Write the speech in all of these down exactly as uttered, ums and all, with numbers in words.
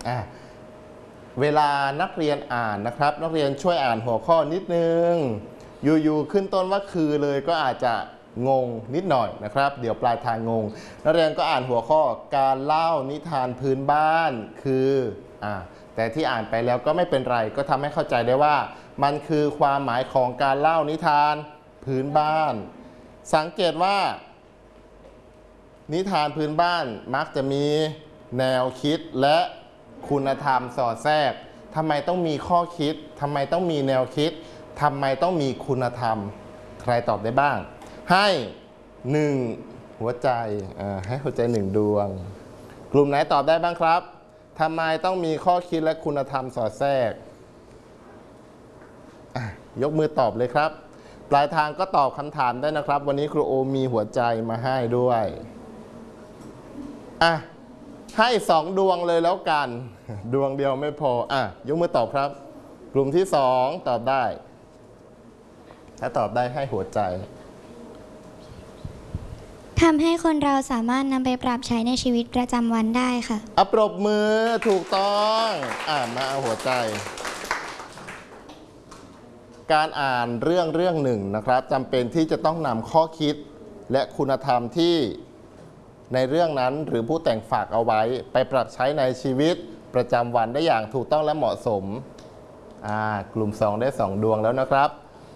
อ่ะเวลานักเรียนอ่านนะครับนักเรียนช่วยอ่านหัวข้อนิดนึงอยู่ๆขึ้นต้นว่าคือเลยก็อาจจะงงนิดหน่อยนะครับเดี๋ยวปลายทางงงนักเรียนก็อ่านหัวข้อการเล่านิทานพื้นบ้านคืออ่าแต่ที่อ่านไปแล้วก็ไม่เป็นไรก็ทำให้เข้าใจได้ว่ามันคือความหมายของการเล่านิทานพื้นบ้านสังเกตว่านิทานพื้นบ้านมักจะมีแนวคิดและคุณธรรมสอดแทรกทำไมต้องมีข้อคิดทำไมต้องมีแนวคิดทำไมต้องมีคุณธรรมใครตอบได้บ้างให้หนึ่งหัวใจให้หัวใจหนึ่งดวงกลุ่มไหนตอบได้บ้างครับทำไมต้องมีข้อคิดและคุณธรรมสอดแทรกยกมือตอบเลยครับปลายทางก็ตอบคำถามได้นะครับวันนี้ครูโอมีหัวใจมาให้ด้วยอ่ะให้สองดวงเลยแล้วกันดวงเดียวไม่พออ่ะยกมือตอบครับกลุ่มที่สองตอบได้ถ้าตอบได้ให้หัวใจทำให้คนเราสามารถนำไปปรับใช้ในชีวิตประจำวันได้ค่ะอ่ะปรบมือถูกต้องอ่ะมาเอาหัวใจการอ่านเรื่องเรื่องหนึ่งนะครับจำเป็นที่จะต้องนำข้อคิดและคุณธรรมที่ในเรื่องนั้นหรือผู้แต่งฝากเอาไว้ไปปรับใช้ในชีวิตประจำวันได้อย่างถูกต้องและเหมาะสมอ่ากลุ่มสองได้สองดวงแล้วนะครับ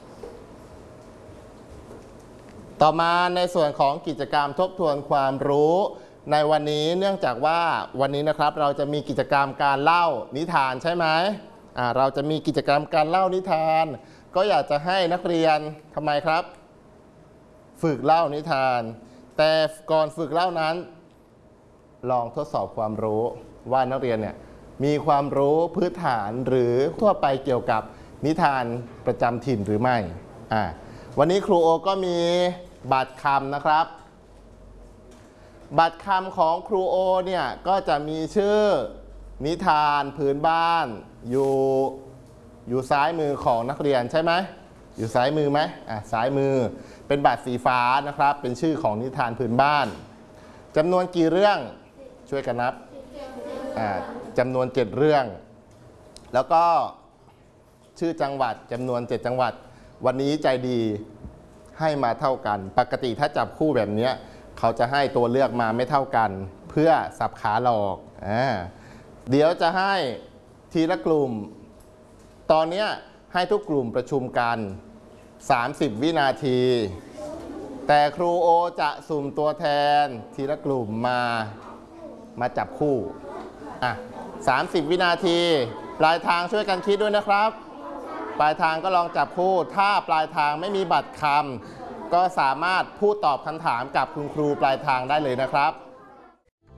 ต่อมาในส่วนของกิจกรรมทบทวนความรู้ในวันนี้เนื่องจากว่าวันนี้นะครับเราจะมีกิจกรรมการเล่านิทานใช่ไหมอ่าเราจะมีกิจกรรมการเล่านิทานก็อยากจะให้นักเรียนทำไมครับฝึกเล่านิทานแต่ก่อนฝึกเล่านั้นลองทดสอบความรู้ว่านักเรียนเนี่ยมีความรู้พื้นฐานหรือทั่วไปเกี่ยวกับนิทานประจำถิ่นหรือไม่อ่าวันนี้ครูโอก็มีบัตรคำนะครับบัตรคำของครูโอเนี่ยก็จะมีชื่อนิทานพื้นบ้านอยู่อยู่ซ้ายมือของนักเรียนใช่ไหมอยู่ซ้ายมือไหมอ่ะซ้ายมือเป็นบัตรสีฟ้านะครับเป็นชื่อของนิทานพื้นบ้านจำนวนกี่เรื่องช่วยกันนับอ่าจำนวนเจ็ดเรื่องแล้วก็ชื่อจังหวัดจำนวนเจ็ดจังหวัดวันนี้ใจดีให้มาเท่ากันปกติถ้าจับคู่แบบนี้เขาจะให้ตัวเลือกมาไม่เท่ากันเพื่อสับขาหลอกอ่าเดี๋ยวจะให้ทีละกลุ่มตอนนี้ให้ทุกกลุ่มประชุมกันสามสิบวินาทีแต่ครูโอจะสุ่มตัวแทนทีละกลุ่มมามาจับคู่อ่ะสามสิบวินาทีปลายทางช่วยกันคิดด้วยนะครับปลายทางก็ลองจับคู่ถ้าปลายทางไม่มีบัตรคำก็สามารถพูดตอบคำถามกับคุณครูปลายทางได้เลยนะครับ